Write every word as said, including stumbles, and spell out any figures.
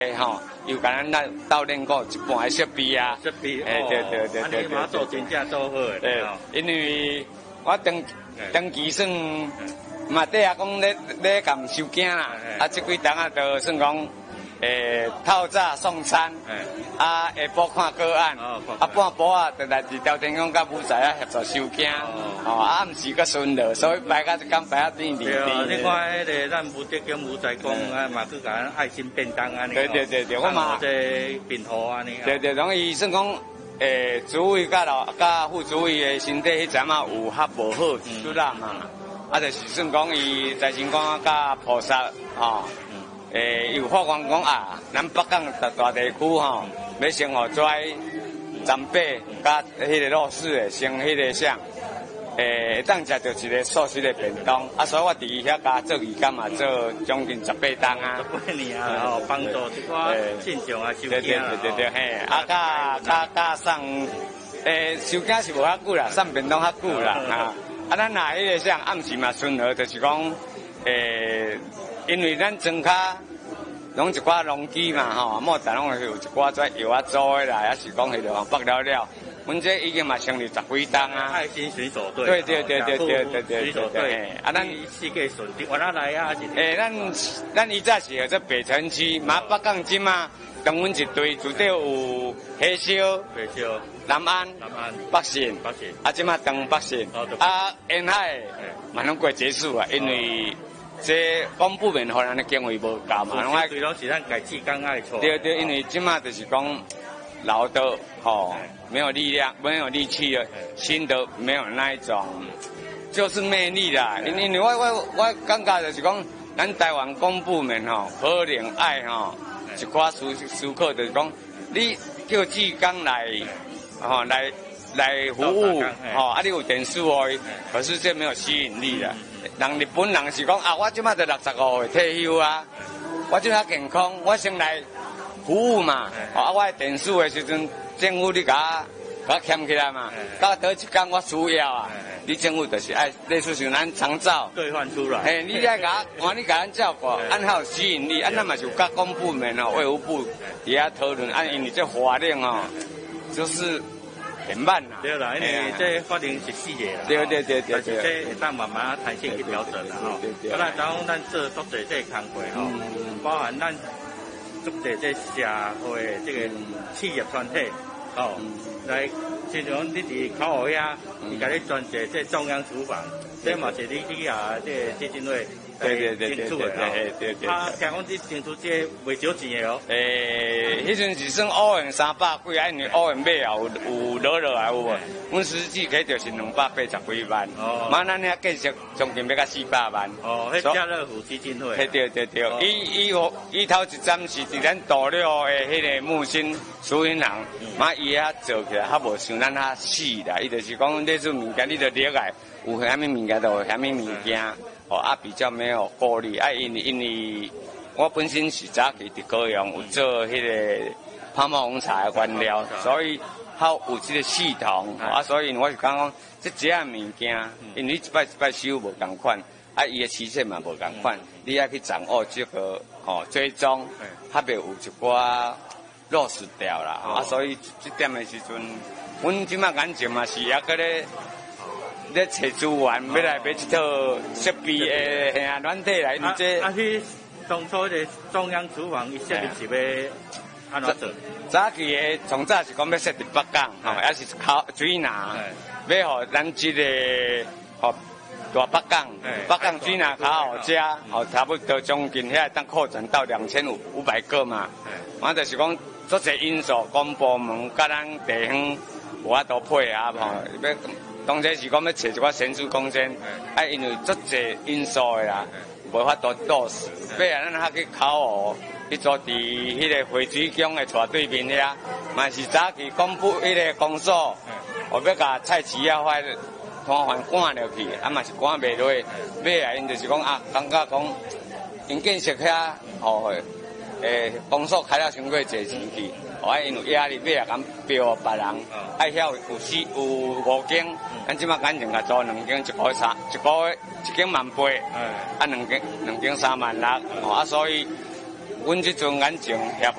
诶吼，又甲咱来斗练过一半的设备啊， 设备， 诶，对对对对对， 马做真正做好诶， 对，因为我长长期算嘛底下讲咧咧共收惊啦，啊，这几档啊都算讲。诶，透早送餐，啊，下晡看个案，啊，半晡啊，就来伫朝天宫甲武仔啊合作收惊，哦，啊，毋是个顺路，所以摆到一工摆啊甜甜。 对啊，你看迄个咱武德宫武仔公啊，嘛去甲咱爱心便当安尼。对对对对，我嘛这便号安尼。 对对，容易算讲，诶，主委甲老甲副主委的身体迄阵啊有较无好出啦嘛，啊，就是算讲伊在神光甲菩萨，吼。诶，有发光讲啊，咱北港大大地区吼，要生活在长辈甲迄个弱势的生迄个啥，诶，当食着一个素食的便当，啊，所以我伫遐甲做义工嘛，做将近十八档啊， 十八年啊，吼，帮助一寡信众啊收惊啊，对对对对对，嘿，啊，甲甲甲送，诶，收惊是无遐久啦，送便当较久啦，啊，啊，咱若迄个啥暗时嘛顺和，就是讲，诶。因为咱庄卡拢一寡农机嘛吼，莫但拢有一寡跩药啊做的啦，也是讲迄落北了了。阮这已经嘛成立十几档啊。 爱心水手队。 对对对对对对对。 水手队。啊，咱四界顺利，我哪来啊？ 诶，咱咱以前是在北城区，嘛北港镇嘛，同阮一队主队有黑烧、 黑烧、 南安、 南安、 北信、 北信， 啊，即嘛东北信，啊，沿海嘛拢过结束啊，因为。这公部门可能的经费无够嘛， 我对拢是咱家己刚爱错。 对对，因为即马就是讲老的吼没有力量，没有力气了，新的没有那一种，就是魅力啦。因因为我我我感觉就是讲，咱台湾公部门吼可能爱吼一寡思思考，就是讲你叫志刚来吼来来服务吼，啊你有点数哦，可是这没有吸引力啦。人日本人是讲啊，我即马就六十五岁退休啊，我即马健康，我先来服务嘛。啊，我电视的时阵，政府你甲我甲牵起来嘛，到倒一天我需要啊，你政府就是爱类似像咱长照兑换出来。 嘿，你爱甲我，你甲咱照顾，按好吸引力，按那嘛就甲公部门哦、卫福部底下讨论，按因为这法令哦，就是。很慢啦， 对啦，因为这法令是四个啦， 对对对对对， 这会当慢慢弹性去调整啦吼。啊，咱讲咱做足侪这工作吼，包含咱足侪这社会这个企业团体吼，来，亲像你伫口号遐，伊甲你专设这中央厨房，这嘛是你你啊这基金会。 对对对对对对对对。 他听讲这争出这袂少钱的哦。 诶，迄阵是算五元三百几，啊，因为五元买也有有落落来有无？阮实际起就是两百八十几万。哦。嘛，咱遐建设将近要到四百万。 哦，迄家乐福基金会。 对对对对，伊伊伊头一站是伫咱大陆的迄个木星苏银行，嘛伊遐做起来较无像咱遐死啦，伊就是讲你做物件你着了解，有虾米物件就有虾米物件。哦啊，比较没有顾虑啊，因为因为我本身是早期伫高雄有做迄个泡沫红茶的原料，所以较有这个系统啊，所以我是讲讲这几样物件，因为一摆一摆收无共款，啊，伊的期限嘛无共款，你要去掌握这个哦追踪，较袂有一寡落实掉啦，啊，所以这点的时阵，阮即马眼前嘛是也搁咧。咧找资源，要来买一套设备诶，吓软体来，你这。 啊，去当初个中央厨房，伊设立是要安怎做？ 早期诶，从早是讲要设伫北港，吼，也是靠水拿，要互咱即个吼大北港，北港水拿较好食，吼，差不多将近遐当扩展到两千五五百个嘛。我就是讲，做些因素，公部门甲咱地方有法度配合吼，要。当然是讲要找一寡先进空间，啊，因为足侪因素的啦，无法度落实。比如咱遐去考湖，去做伫迄个惠水宫的斜对面遐，嘛是早期公布迄个公所，我要甲菜市啊发摊贩赶落去，啊嘛是赶袂落。尾啊，因就是讲啊，感觉讲因建设遐吼，诶，公所开了伤过侪钱去。我因有压力，尾啊敢标别人，爱遐有四有五间，咱即马眼前甲租两间，一个三，一个一间万八，啊两间两间三万六，啊所以阮即阵眼镜协